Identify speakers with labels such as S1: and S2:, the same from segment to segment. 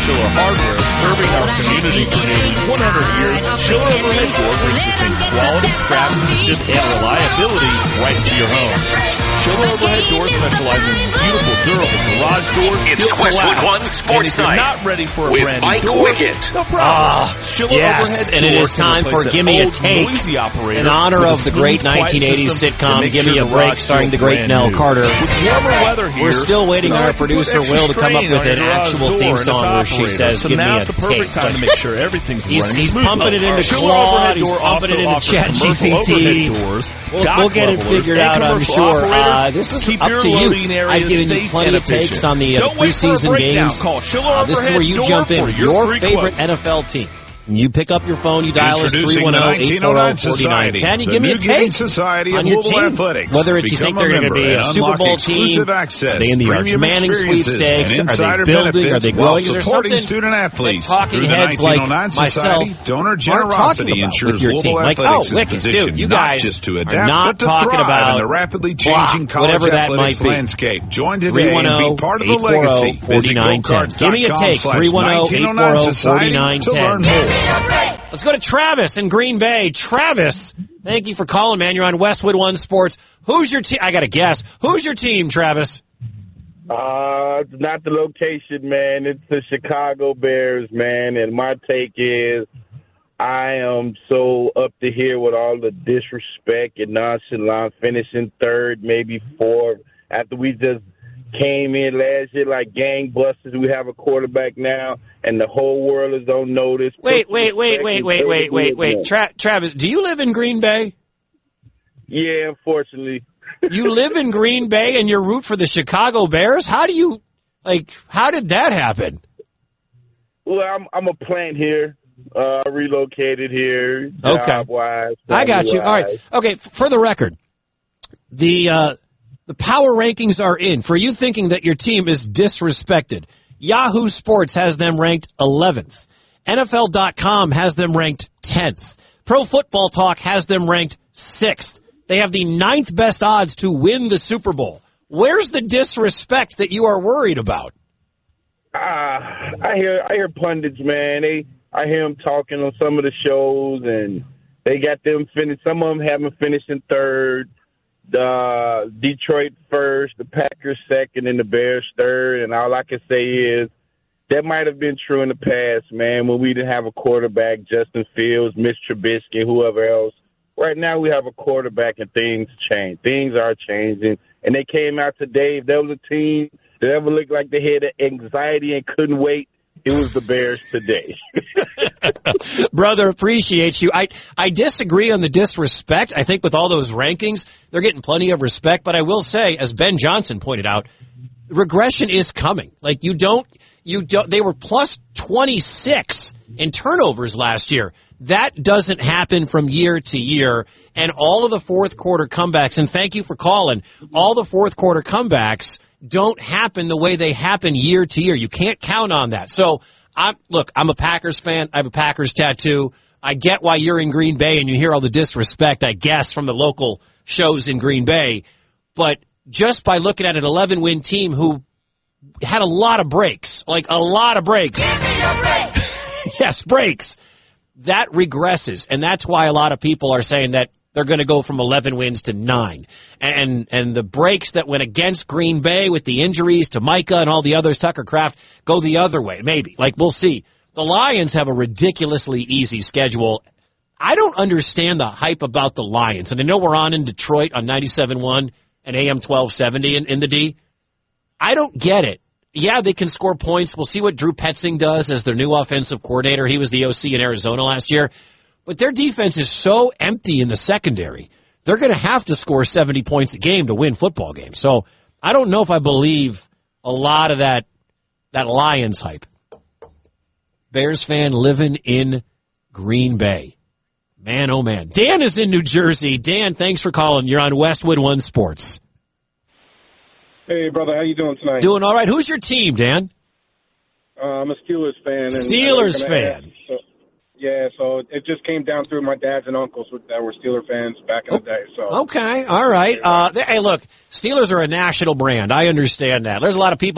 S1: Schiller Hardware, serving our community for nearly 100 years. Schiller Overhead Door brings the same quality, craftsmanship, and reliability right to your home. Schiller Overhead Doors specialize in beautiful, durable garage doors.
S2: It's Westwood One Sports Night.
S1: Not ready for a
S2: with
S1: brand
S2: Mike
S1: new door?
S2: Wickett.
S1: No problem. Schiller
S3: Yes,
S1: Overhead
S3: and it
S1: Doors
S3: is time
S1: can
S3: for
S1: replace
S3: Give
S1: an
S3: Me a
S1: old,
S3: Take
S1: noisy operator
S3: in honor
S1: with
S3: of
S1: a
S3: the great
S1: smooth, quiet
S3: 1980s
S1: system
S3: sitcom
S1: to make
S3: Give Me
S1: sure
S3: a
S1: the
S3: Break,
S1: garage
S3: starring the
S1: feels
S3: great
S1: brand
S3: Nell
S1: new.
S3: Carter.
S1: With warmer weather here,
S3: We're still waiting on our producer Will to come up with an actual theme song where she says, "Give me a
S1: the perfect
S3: take."
S1: time to make sure everything's
S3: He's
S1: running
S3: pumping it into
S1: Schiller
S3: Claude,
S1: Overhead
S3: he's
S1: Door
S3: pumping it
S1: also
S3: into
S1: offers commercial
S3: ChatGPT.
S1: overhead doors,
S3: We'll
S1: dock
S3: get it
S1: levelers,
S3: figured
S1: and
S3: out, I'm
S1: commercial
S3: sure.
S1: operators.
S3: This is
S1: Keep
S3: up
S1: your
S3: to
S1: loading
S3: you.
S1: areas
S3: I've given you
S1: safe
S3: plenty
S1: and
S3: of takes
S1: efficient.
S3: on the
S1: Don't wait for a
S3: preseason
S1: breakdown.
S3: games.
S1: Call Schiller
S3: This is
S1: Overhead
S3: where you
S1: Door
S3: jump in
S1: for
S3: with
S1: your
S3: your
S1: free
S3: favorite
S1: quote.
S3: NFL team. You pick up your phone, you dial us
S4: Introducing the 1909
S3: 310-840-4910. You
S4: Society,
S3: give me
S4: the
S3: a
S4: New Giving
S3: take
S4: Society
S3: on
S4: of
S3: your
S4: Mobile
S3: team.
S4: Athletics.
S3: Whether it's you
S4: Become
S3: think they're
S4: a
S3: going to be
S4: member
S3: a
S4: and
S3: Super
S4: unlock
S3: Bowl team,
S4: exclusive access,
S3: are they in the Arch
S4: premium
S3: Manning
S4: experiences,
S3: sweepstakes,
S4: and
S3: are
S4: insider
S3: they building,
S4: benefits
S3: are they
S4: while
S3: growing? Is there
S4: supporting
S3: something
S4: student athletes
S3: that talking
S4: through the
S3: heads like
S4: 1909
S3: myself
S4: Society, donor
S3: aren't talking
S4: generosity
S3: about
S4: ensures
S3: with your team?
S4: Louisville
S3: Like,
S4: Athletics'
S3: Wicked,
S4: position
S3: dude, you
S4: not
S3: guys
S4: just to
S3: are
S4: adapt,
S3: not
S4: but to
S3: talking
S4: thrive
S3: about
S4: in the rapidly
S3: blah,
S4: changing college
S3: whatever that
S4: athletics
S3: might be.
S4: landscape. Join today and be part of the legacy. Visit
S3: 310-840-4910. Give me a take, 310-840-4910.
S4: to learn more.
S3: Let's go to Travis in Green Bay. Travis, thank you for calling, man. You're on Westwood One Sports. Who's your team? I got to guess. Who's your team, Travis?
S5: It's not the location, man. It's the Chicago Bears, man. And my take is I am so up to here with all the disrespect and nonchalant, finishing third, maybe fourth, after we just came in last year like gangbusters. We have a quarterback now, and the whole world is on notice.
S3: Wait. Travis, do you live in Green Bay?
S5: Yeah, unfortunately.
S3: You live in Green Bay and you root for the Chicago Bears? How did that happen?
S5: Well, I'm a plant here. Relocated here, job-wise.
S3: I got you. All right. Okay, for the record, the power rankings are in. For you thinking that your team is disrespected, Yahoo Sports has them ranked 11th. NFL.com has them ranked 10th. Pro Football Talk has them ranked 6th. They have the 9th best odds to win the Super Bowl. Where's the disrespect that you are worried about?
S5: I hear pundits, man. I hear them talking on some of the shows, and they got them finished. Some of them haven't finished in third. The Detroit first, the Packers second, and the Bears third. And all I can say is that might have been true in the past, man, when we didn't have a quarterback, Justin Fields, Mitch Trubisky, whoever else. Right now we have a quarterback, and things change. Things are changing. And they came out today. If there was a team that ever looked like they had anxiety and couldn't wait, it was the Bears today.
S3: Brother, appreciate you. I disagree on the disrespect. I think with all those rankings, they're getting plenty of respect. But I will say, as Ben Johnson pointed out, regression is coming. Like you don't, they were plus 26 in turnovers last year. That doesn't happen from year to year. And all of the fourth quarter comebacks, and thank you for calling, all the fourth quarter comebacks don't happen the way they happen year to year. You can't count on that. So, I'm a Packers fan. I have a Packers tattoo. I get why you're in Green Bay and you hear all the disrespect, I guess, from the local shows in Green Bay. But just by looking at an 11-win team who had a lot of breaks, yes, breaks, that regresses. And that's why a lot of people are saying that they're going to go from 11 wins to 9. And the breaks that went against Green Bay with the injuries to Micah and all the others, Tucker Kraft, go the other way, maybe. Like, we'll see. The Lions have a ridiculously easy schedule. I don't understand the hype about the Lions. And I know we're on in Detroit on 97.1 and AM 1270 in the D. I don't get it. Yeah, they can score points. We'll see what Drew Petzing does as their new offensive coordinator. He was the OC in Arizona last year. But their defense is so empty in the secondary. They're going to have to score 70 points a game to win football games. So I don't know if I believe a lot of that Lions hype. Bears fan living in Green Bay. Man, oh man. Dan is in New Jersey. Dan, thanks for calling. You're on Westwood One Sports.
S6: Hey, brother. How you doing tonight?
S3: Doing all right. Who's your team, Dan?
S6: I'm a Steelers fan.
S3: Steelers fan.
S6: So it just came down through my dads and uncles that were Steeler fans back in the day. So
S3: okay, all right. Hey, look, Steelers are a national brand. I understand that. There's a lot of people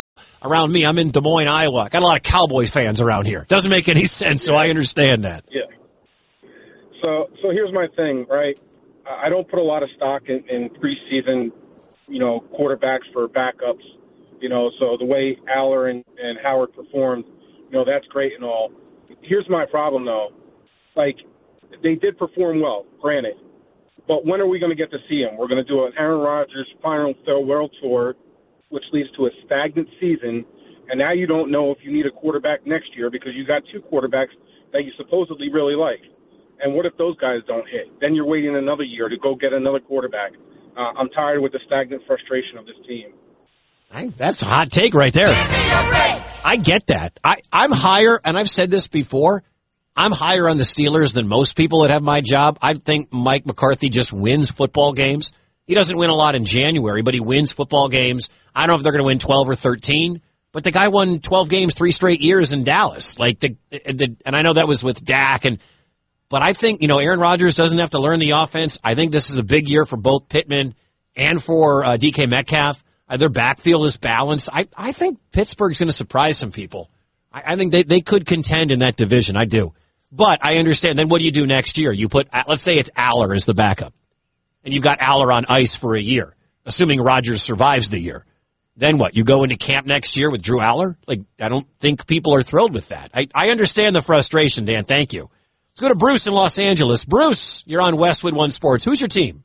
S3: around me. I'm in Des Moines, Iowa. Got a lot of Cowboys fans around here. Doesn't make any sense, so I understand that.
S6: Yeah. So here's my thing, right? I don't put a lot of stock in preseason, quarterbacks for backups. So the way Aller and Howard performed, that's great and all. Here's my problem, though. Like, they did perform well, granted. But when are we going to get to see him? We're going to do an Aaron Rodgers final farewell tour, which leads to a stagnant season. And now you don't know if you need a quarterback next year because you got two quarterbacks that you supposedly really like. And what if those guys don't hit? Then you're waiting another year to go get another quarterback. I'm tired with the stagnant frustration of this team.
S3: That's a hot take right there. I get that. I'm higher, and I've said this before, I'm higher on the Steelers than most people that have my job. I think Mike McCarthy just wins football games. He doesn't win a lot in January, but he wins football games. I don't know if they're going to win 12 or 13, but the guy won 12 games 3 straight years in Dallas. And I know that was with Dak, but I think, Aaron Rodgers doesn't have to learn the offense. I think this is a big year for both Pittman and for DK Metcalf. Their backfield is balanced. I think Pittsburgh's going to surprise some people. I think they could contend in that division. I do. But I understand. Then what do you do next year? You put, let's say it's Aller as the backup. And you've got Aller on ice for a year, assuming Rodgers survives the year. Then what? You go into camp next year with Drew Aller? I don't think people are thrilled with that. I understand the frustration, Dan. Thank you. Let's go to Bruce in Los Angeles. Bruce, you're on Westwood One Sports. Who's your team?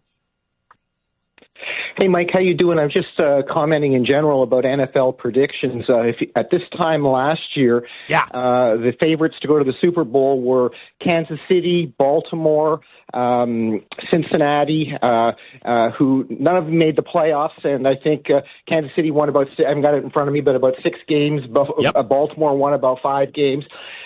S7: Hey, Mike, how you doing? I'm just commenting in general about NFL predictions. At this time last year, the favorites to go to the Super Bowl were Kansas City, Baltimore, Cincinnati, who none of them made the playoffs, and I think Kansas City won I haven't got it in front of me, but about 6 games. Baltimore won about 5 games.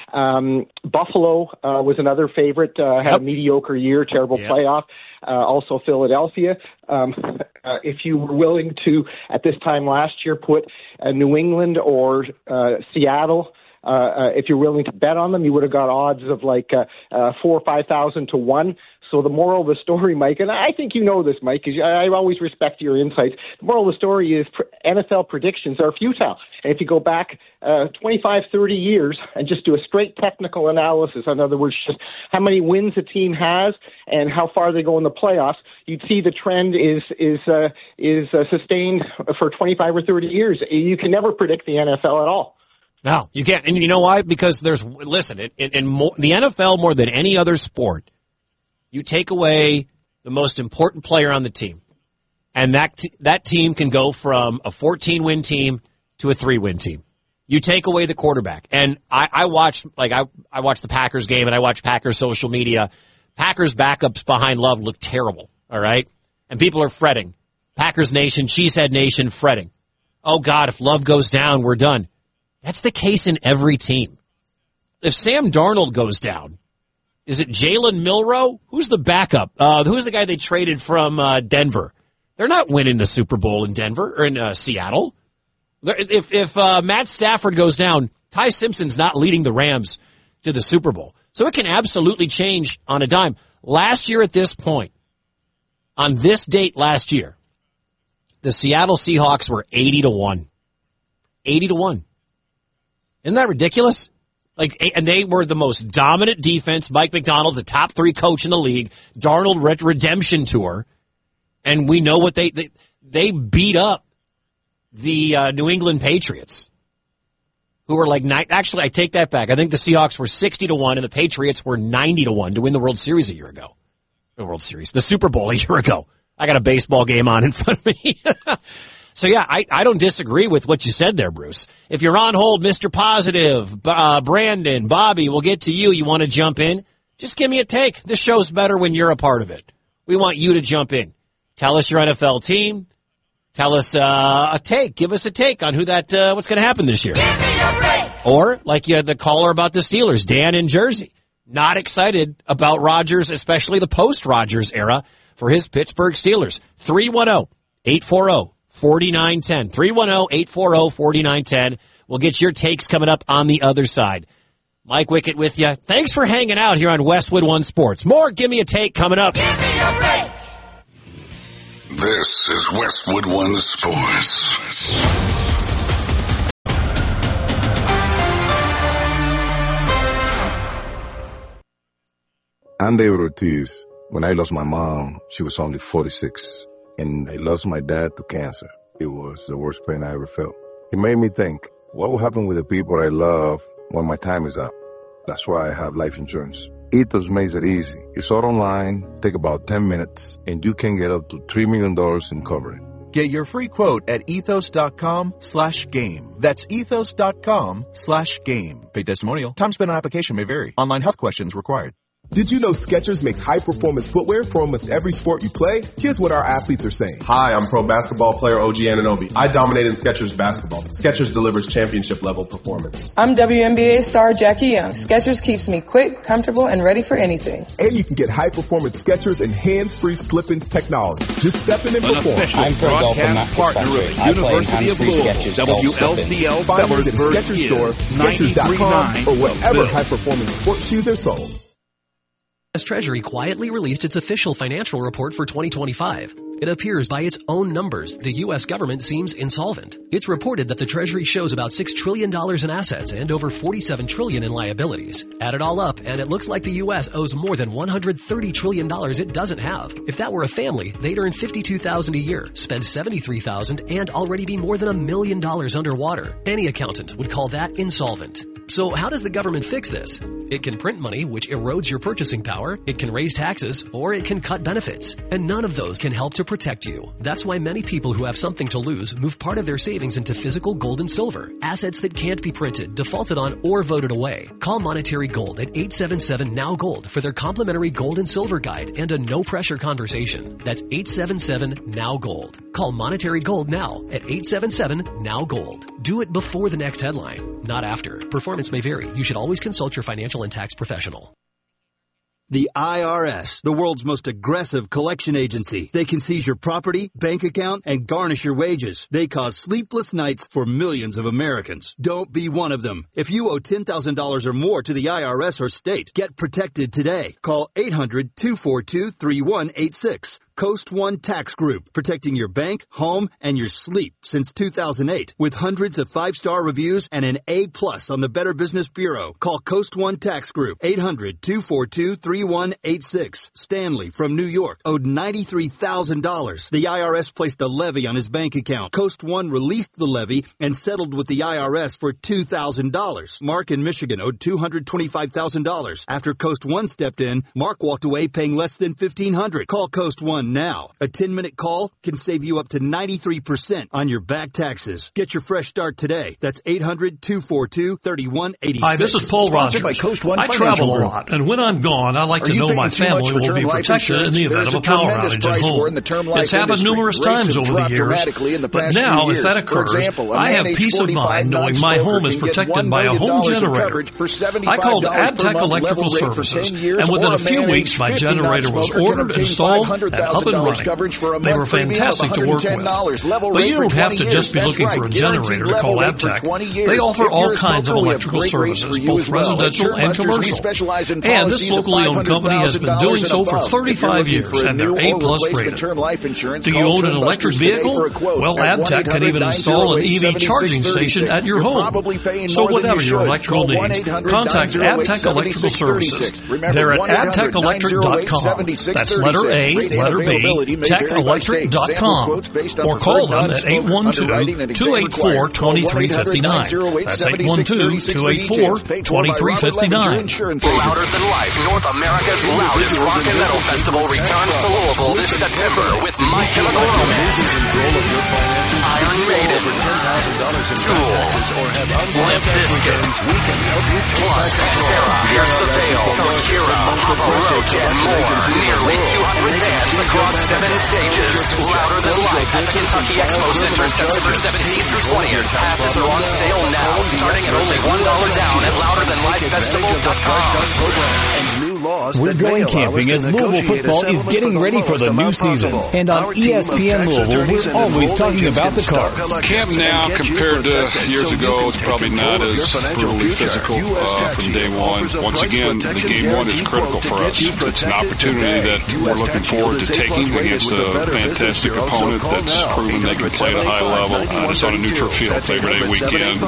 S7: Buffalo was another favorite, had a mediocre year, terrible playoff. Also Philadelphia. If you were willing to, at this time last year, put New England or Seattle, if you're willing to bet on them, you would have got odds of 4,000 or 5,000 to 1. So the moral of the story, Mike, and I think you know this, Mike, because I always respect your insights. The moral of the story is NFL predictions are futile. And if you go back 25, 30 years and just do a straight technical analysis, in other words, just how many wins a team has and how far they go in the playoffs, you'd see the trend is sustained for 25 or 30 years. You can never predict the NFL at all.
S3: No, you can't. And you know why? Because the NFL, more than any other sport, you take away the most important player on the team, and that team can go from a 14-win team to a 3-win team. You take away the quarterback, and I watched the Packers game, and I watched Packers social media. Packers backups behind Love look terrible, all right? And people are fretting. Packers Nation, Cheesehead Nation fretting. Oh, God, if Love goes down, we're done. That's the case in every team. If Sam Darnold goes down, is it Jalen Milroe? Who's the backup? Who's the guy they traded from Denver? They're not winning the Super Bowl in Denver or in Seattle. If Matt Stafford goes down, Ty Simpson's not leading the Rams to the Super Bowl. So it can absolutely change on a dime. Last year at this point, on this date last year, the Seattle Seahawks were 80-1. 80-1. Isn't that ridiculous? And they were the most dominant defense. Mike McDonald's a top 3 coach in the league. Darnold redemption tour. And we know what they beat up the New England Patriots, who were actually, I take that back. I think the Seahawks were 60-1 and the Patriots were 90-1 to win the World Series a year ago. The Super Bowl a year ago. I got a baseball game on in front of me. So, yeah, I don't disagree with what you said there, Bruce. If you're on hold, Mr. Positive, Brandon, Bobby, we'll get to you. You want to jump in? Just give me a take. This show's better when you're a part of it. We want you to jump in. Tell us your NFL team. Tell us a take. Give us a take on what's going to happen this year. Give me a break. Or, like you had the caller about the Steelers, Dan in Jersey. Not excited about Rodgers, especially the post-Rodgers era for his Pittsburgh Steelers. 310-840-4910. 310-840-4910. We'll get your takes coming up on the other side. Mike Wickett with you. Thanks for hanging out here on Westwood One Sports. More Give Me a Take coming up. Give me a break.
S2: This is Westwood One Sports.
S8: I'm David Ortiz. When I lost my mom, she was only 46. And I lost my dad to cancer. It was the worst pain I ever felt. It made me think, what will happen with the people I love when my time is up? That's why I have life insurance. Ethos makes it easy. It's all online, take about 10 minutes, and you can get up to $3 million in coverage.
S9: Get your free quote at ethos.com/game. That's ethos.com/game. Paid testimonial. Time spent on application may vary. Online health questions required.
S10: Did you know Skechers makes high-performance footwear for almost every sport you play? Here's what our athletes are saying.
S11: Hi, I'm pro basketball player OG Anunoby. I dominate in Skechers basketball. Skechers delivers championship-level performance.
S12: I'm WNBA star Jackie Young. Skechers keeps me quick, comfortable, and ready for anything.
S10: And you can get high-performance Skechers and hands-free slip-ins technology. Just step in and perform.
S13: I'm pro golfer Matt Fitzpatrick. I play in hands-free Skechers golf slip-ins.
S10: Find us at the Skechers store, Skechers.com, or wherever high-performance sports shoes are sold.
S14: U.S. Treasury quietly released its official financial report for 2025. It appears by its own numbers, the U.S. government seems insolvent. It's reported that the Treasury shows about $6 trillion in assets and over $47 trillion in liabilities. Add it all up, and it looks like the U.S. owes more than $130 trillion it doesn't have. If that were a family, they'd earn $52,000 a year, spend $73,000, and already be more than $1 million underwater. Any accountant would call that insolvent. So how does the government fix this? It can print money, which erodes your purchasing power, it can raise taxes, or it can cut benefits. And none of those can help to protect you. That's why many people who have something to lose move part of their savings into physical gold and silver, assets that can't be printed, defaulted on, or voted away. Call Monetary Gold at 877-NOW-GOLD for their complimentary gold and silver guide and a no-pressure conversation. That's 877-NOW-GOLD. Call Monetary Gold now at 877-NOW-GOLD. Do it before the next headline, not after. Performance may vary. You should always consult your financial and tax professional.
S15: The IRS, the world's most aggressive collection agency. They can seize your property, bank account, and garnish your wages. They cause sleepless nights for millions of Americans. Don't be one of them. If you owe $10,000 or more to the IRS or state, get protected today. Call 800-242-3186. Coast One Tax Group, protecting your bank, home, and your sleep since 2008. With hundreds of 5-star reviews and an A+ on the Better Business Bureau. Call Coast One Tax Group, 800-242-3186. Stanley from New York owed $93,000. The IRS placed a levy on his bank account. Coast One released the levy and settled with the IRS for $2,000. Mark in Michigan owed $225,000. After Coast One stepped in, Mark walked away paying less than $1,500. Call Coast One now. A 10-minute call can save you up to 93% on your back taxes. Get your fresh start today. That's 800-242-3186.
S16: Hi, this is Paul Rogers. I travel a lot, and when I'm gone, I like to know my family will be protected in the event of a power outage at home. It's happened numerous times over the years, but now, if that occurs, I have peace of mind knowing my home is protected by a home generator. I called Abtech Electrical Services, and within a few weeks, my generator was ordered, installed, and up and running. They were fantastic to work with. But you don't have to just be looking for a generator to call Abtech. They offer all kinds of electrical services, both residential and commercial. And this locally owned company has been doing so for 35 years, and they're A+ rated. Do you own an electric vehicle? Well, Abtech can even install an EV charging station at your home. So whatever your electrical needs, contact Abtech Electrical Services. They're at abtechelectric.com. That's letter A, letter B, techelectric.com, or call them at 812-284-2359. That's 812-284-2359.
S2: Louder Than Life, North America's loudest rock and metal festival, returns to Louisville this September with My Chemical Romance, Iron Maiden, Tool, Limp Bizkit, plus Pantera, Pierce the Veil, Gojira, Papa Roach, and more. Nearly 200 bands across 7 stages. Louder Than Life at the Kentucky Expo Center, September 17th through 20th. Passes are on sale now, starting at only $1 down at louderthanlifefestival.com.
S17: We're going camping as Louisville football is getting ready for the new season. And on ESPN Louisville, we're always talking about the Cards.
S18: Camp now, compared to years ago, it's probably not as brutally physical from day one. Once again, the game one is critical for us. It's an opportunity that we're looking forward to taking against a fantastic opponent that's proven they can play at a high level. It's on a neutral field, Labor Day weekend.